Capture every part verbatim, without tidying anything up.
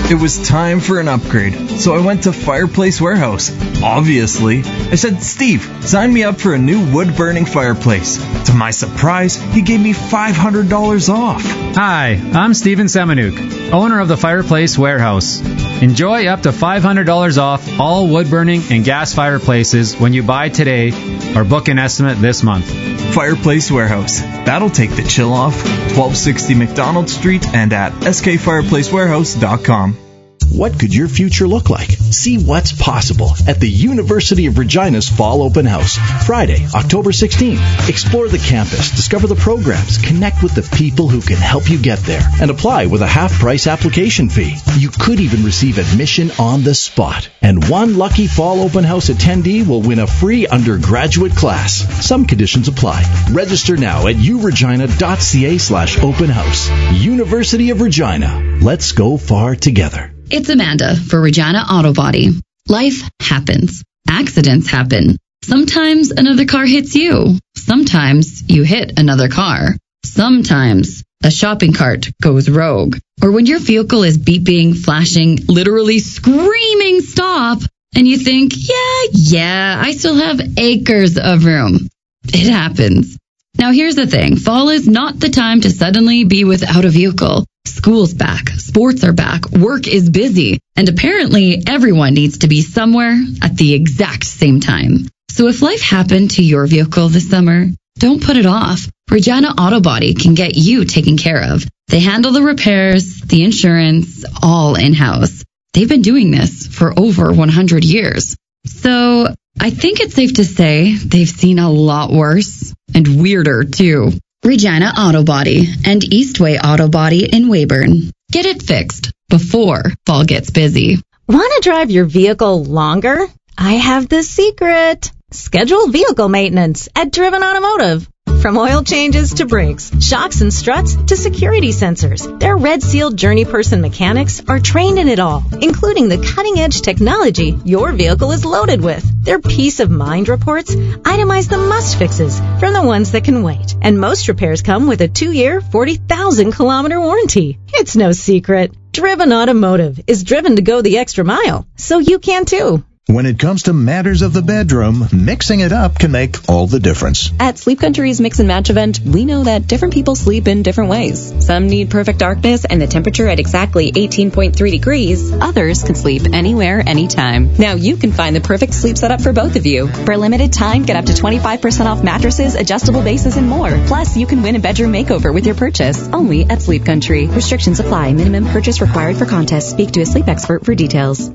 It was time for an upgrade, so I went to Fireplace Warehouse. Obviously. I said, Steve, sign me up for a new wood-burning fireplace. To my surprise, he gave me five hundred dollars off. Hi, I'm Steven Semenuk, owner of the Fireplace Warehouse. Enjoy up to five hundred dollars off all wood-burning and gas fireplaces when you buy today or book an estimate this month. Fireplace Warehouse. That'll take the chill off. twelve sixty McDonald Street and at s k fireplace warehouse dot com. What could your future look like? See what's possible at the University of Regina's Fall Open House, Friday, October sixteenth. Explore the campus, discover the programs, connect with the people who can help you get there, and apply with a half-price application fee. You could even receive admission on the spot. And one lucky Fall Open House attendee will win a free undergraduate class. Some conditions apply. Register now at uregina.ca slash open house. University of Regina. Let's go far together. It's Amanda for Regina Auto Body. Life happens. Accidents happen. Sometimes another car hits you. Sometimes you hit another car. Sometimes a shopping cart goes rogue. Or when your vehicle is beeping, flashing, literally screaming stop, and you think, yeah, yeah, I still have acres of room. It happens. Now here's the thing. Fall is not the time to suddenly be without a vehicle. School's back, sports are back, work is busy, and apparently everyone needs to be somewhere at the exact same time. So if life happened to your vehicle this summer, don't put it off. Regina Auto Body can get you taken care of. They handle the repairs, the insurance, all in-house. They've been doing this for over one hundred years. So I think it's safe to say they've seen a lot worse and weirder too. Regina Auto Body and Eastway Auto Body in Weyburn. Get it fixed before fall gets busy. Want to drive your vehicle longer? I have the secret. Schedule vehicle maintenance at Driven Automotive. From oil changes to brakes, shocks and struts to security sensors, their Red Seal Journey Person mechanics are trained in it all, including the cutting-edge technology your vehicle is loaded with. Their peace of mind reports itemize the must-fixes from the ones that can wait. And most repairs come with a two-year, forty thousand kilometer warranty. It's no secret. Driven Automotive is driven to go the extra mile, so you can too. When it comes to matters of the bedroom, mixing it up can make all the difference. At Sleep Country's Mix and Match event, we know that different people sleep in different ways. Some need perfect darkness and the temperature at exactly eighteen point three degrees. Others can sleep anywhere, anytime. Now you can find the perfect sleep setup for both of you. For a limited time, get up to twenty-five percent off mattresses, adjustable bases, and more. Plus, you can win a bedroom makeover with your purchase. Only at Sleep Country. Restrictions apply. Minimum purchase required for contest. Speak to a sleep expert for details.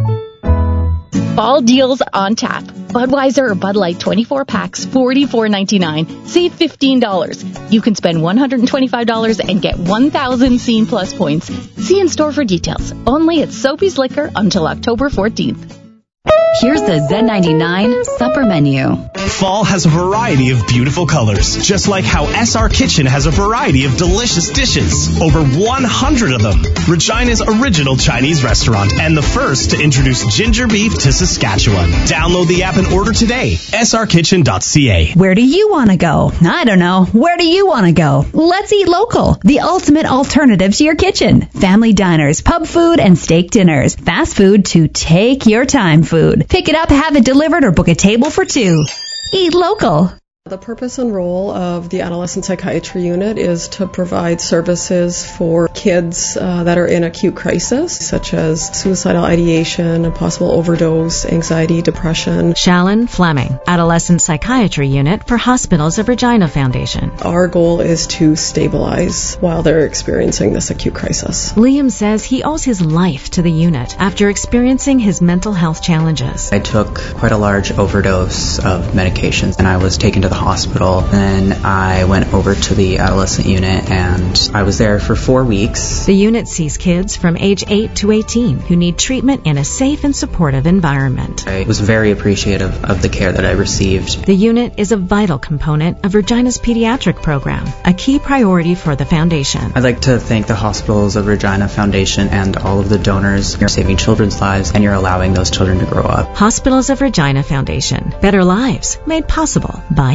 Fall deals on tap. Budweiser or Bud Light twenty-four packs, forty-four ninety-nine. Save fifteen dollars. You can spend one hundred twenty-five dollars and get one thousand Scene Plus points. See in store for details. Only at Soapy's Liquor until October fourteenth. Here's the Z ninety-nine supper menu. Fall has a variety of beautiful colors, just like how S R Kitchen has a variety of delicious dishes. Over one hundred of them. Regina's original Chinese restaurant and the first to introduce ginger beef to Saskatchewan. Download the app and order today. S R kitchen dot c a. Where do you want to go? I don't know. Where do you want to go? Let's eat local. The ultimate alternative to your kitchen. Family diners, pub food, and steak dinners. Fast food to take your time food. Pick it up, have it delivered, or book a table for two. Eat local. The purpose and role of the Adolescent Psychiatry Unit is to provide services for kids uh, that are in acute crisis, such as suicidal ideation, a possible overdose, anxiety, depression. Shalyn Fleming, Adolescent Psychiatry Unit for Hospitals of Regina Foundation. Our goal is to stabilize while they're experiencing this acute crisis. Liam says he owes his life to the unit after experiencing his mental health challenges. I took quite a large overdose of medications and I was taken to the hospital. Then I went over to the adolescent unit and I was there for four weeks. The unit sees kids from age eight to eighteen who need treatment in a safe and supportive environment. I was very appreciative of the care that I received. The unit is a vital component of Regina's pediatric program, a key priority for the foundation. I'd like to thank the Hospitals of Regina Foundation and all of the donors. You're saving children's lives and you're allowing those children to grow up. Hospitals of Regina Foundation. Better lives made possible by you.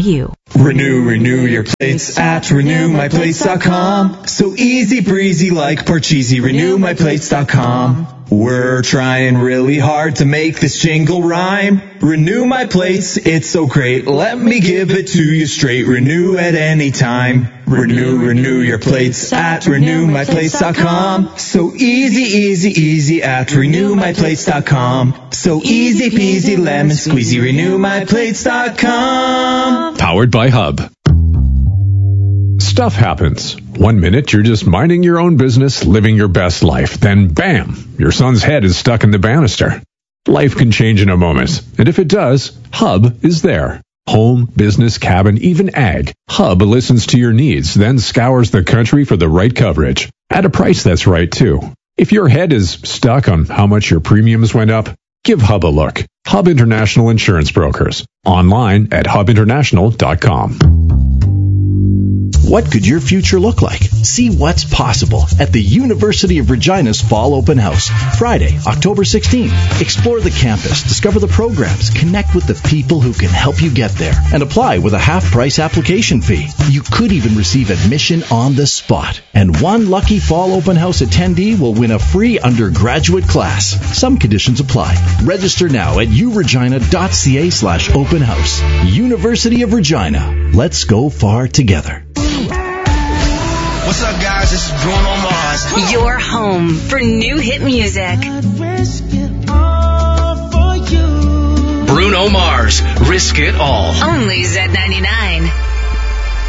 Renew, renew your plates at renew my plates dot com. So easy breezy like Parcheesi, renew my plates dot com. We're trying really hard to make this jingle rhyme. Renew my plates, it's so great. Let me give it to you straight. Renew at any time. Renew, renew your plates at renew my plates dot com. So easy, easy, easy at renew my plates dot com. So easy peasy lemon squeezy, renew my plates dot com. Powered by Hub. Stuff happens. One minute you're just minding your own business, living your best life. Then bam, your son's head is stuck in the banister. Life can change in a moment. And if it does, Hub is there. Home, business, cabin, even ag. Hub listens to your needs, then scours the country for the right coverage. At a price that's right, too. If your head is stuck on how much your premiums went up, give Hub a look. Hub International Insurance Brokers. Online at hub international dot com. What could your future look like? See what's possible at the University of Regina's Fall Open House, Friday, October sixteenth. Explore the campus, discover the programs, connect with the people who can help you get there, and apply with a half-price application fee. You could even receive admission on the spot. And one lucky Fall Open House attendee will win a free undergraduate class. Some conditions apply. Register now at uregina.ca slash open house. University of Regina. Let's go far together. What's up, guys? This is Bruno Mars. Your home for new hit music. Bruno Mars, Risk It All. Only Z ninety-nine.